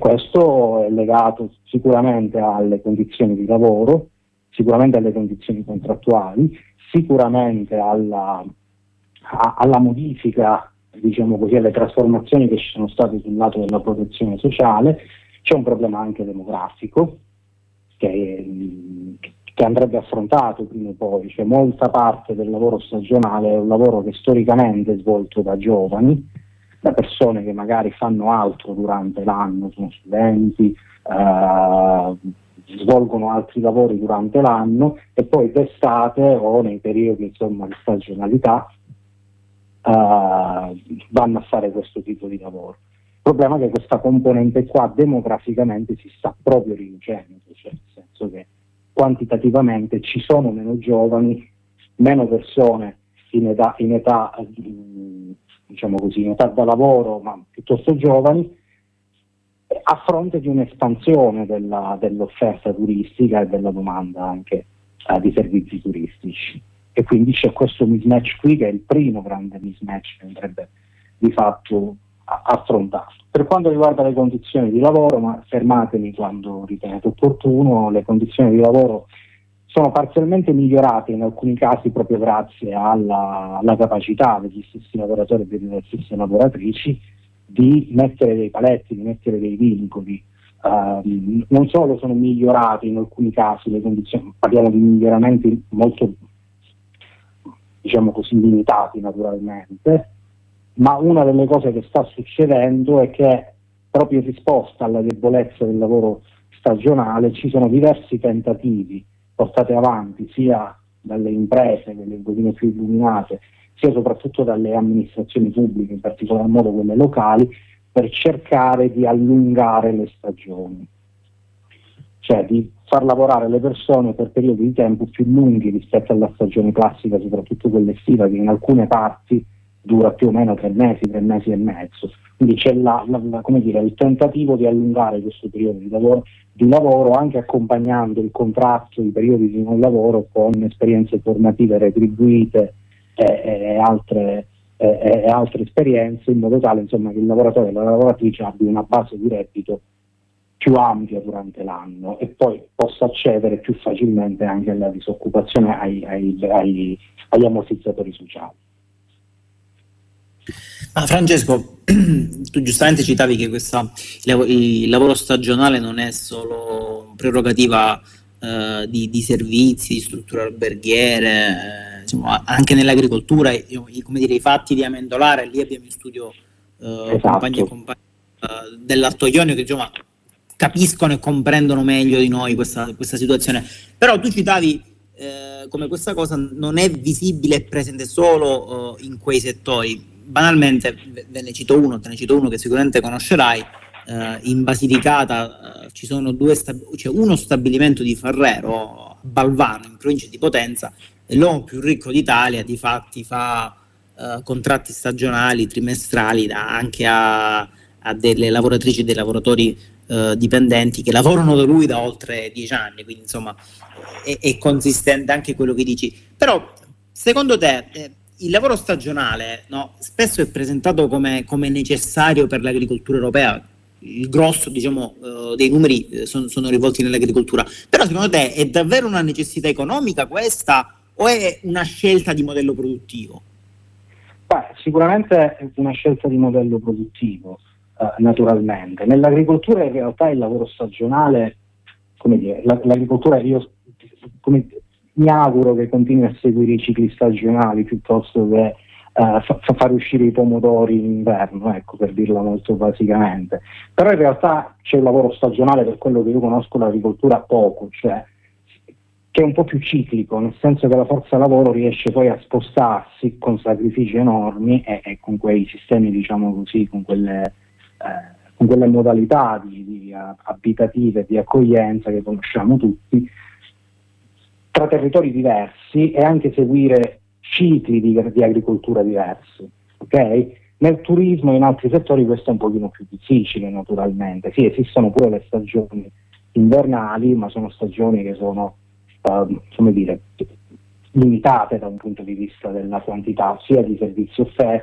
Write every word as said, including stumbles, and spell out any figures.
questo è legato sicuramente alle condizioni di lavoro, sicuramente alle condizioni contrattuali, sicuramente alla, a, alla modifica, diciamo così, alle trasformazioni che ci sono state sul lato della protezione sociale. C'è un problema anche demografico che, che andrebbe affrontato prima o poi, cioè molta parte del lavoro stagionale è un lavoro che storicamente è svolto da giovani, da persone che magari fanno altro durante l'anno, sono studenti, eh, svolgono altri lavori durante l'anno e poi d'estate o nei periodi, insomma, di stagionalità eh, vanno a fare questo tipo di lavoro. Il problema è che questa componente qua demograficamente si sta proprio riducendo, cioè nel senso che quantitativamente ci sono meno giovani, meno persone in età, in età diciamo così, in età da lavoro, ma piuttosto giovani, a fronte di un'espansione della, dell'offerta turistica e della domanda anche eh, di servizi turistici. E quindi c'è questo mismatch qui che è il primo grande mismatch che andrebbe di fatto affrontato. Per quanto riguarda le condizioni di lavoro, ma fermatemi quando ritenete opportuno, le condizioni di lavoro sono parzialmente migliorate in alcuni casi proprio grazie alla, alla capacità degli stessi lavoratori e delle stesse lavoratrici di mettere dei paletti, di mettere dei vincoli. Uh, non solo sono migliorate in alcuni casi le condizioni, parliamo di miglioramenti molto, diciamo così, limitati naturalmente, ma una delle cose che sta succedendo è che proprio in risposta alla debolezza del lavoro stagionale ci sono diversi tentativi portate avanti sia dalle imprese, quelle un pochino più illuminate, sia soprattutto dalle amministrazioni pubbliche, in particolar modo quelle locali, per cercare di allungare le stagioni, cioè di far lavorare le persone per periodi di tempo più lunghi rispetto alla stagione classica, soprattutto quella estiva, che in alcune parti dura più o meno tre mesi, tre mesi e mezzo. Quindi c'è la, la, la, come dire, il tentativo di allungare questo periodo di lavoro, di lavoro anche accompagnando il contratto, i periodi di non lavoro con esperienze formative retribuite e, e, altre, e, e altre esperienze, in modo tale, insomma, che il lavoratore e la lavoratrice abbia una base di reddito più ampia durante l'anno e poi possa accedere più facilmente anche alla disoccupazione, ai, ai, ai, agli ammortizzatori sociali. Ah, Francesco, tu giustamente citavi che questa, il lavoro stagionale non è solo prerogativa eh, di, di servizi, di strutture alberghiere, eh, diciamo, anche nell'agricoltura, come dire, i fatti di Amendolare, lì abbiamo in studio eh, esatto. compagni e compagni eh, dell'Alto Ionio che, diciamo, capiscono e comprendono meglio di noi questa, questa situazione. Però tu citavi eh, come questa cosa non è visibile e presente solo eh, in quei settori. Banalmente, ve ne cito uno, te ne cito uno che sicuramente conoscerai, eh, in Basilicata eh, ci sono due stab- c'è uno stabilimento di Ferrero a Balvano, in provincia di Potenza, è l'uomo più ricco d'Italia, di fatti fa eh, contratti stagionali, trimestrali da, anche a, a delle lavoratrici e dei lavoratori eh, dipendenti che lavorano da lui da oltre dieci anni, quindi insomma è, è consistente anche quello che dici. Però secondo te eh, il lavoro stagionale, no, spesso è presentato come, come necessario per l'agricoltura europea, il grosso, diciamo, uh, dei numeri eh, sono, sono rivolti nell'agricoltura, però secondo te è davvero una necessità economica questa o è una scelta di modello produttivo? Beh, sicuramente è una scelta di modello produttivo, eh, naturalmente. Nell'agricoltura in realtà il lavoro stagionale, come dire, l'agricoltura io come mi auguro che continui a seguire i cicli stagionali piuttosto che uh, fa, far uscire i pomodori in inverno, ecco, per dirla molto basicamente. Però in realtà c'è un lavoro stagionale, per quello che io conosco l'agricoltura, poco, cioè che è un po' più ciclico, nel senso che la forza lavoro riesce poi a spostarsi con sacrifici enormi e, e con quei sistemi, diciamo così, con quelle, eh, con quelle modalità di, di uh, abitative, di accoglienza che conosciamo tutti, tra territori diversi e anche seguire cicli di, di agricoltura diversi, ok? Nel turismo e in altri settori questo è un pochino più difficile, naturalmente. Sì, esistono pure le stagioni invernali, ma sono stagioni che sono, uh, come dire, limitate da un punto di vista della quantità sia di servizi offerti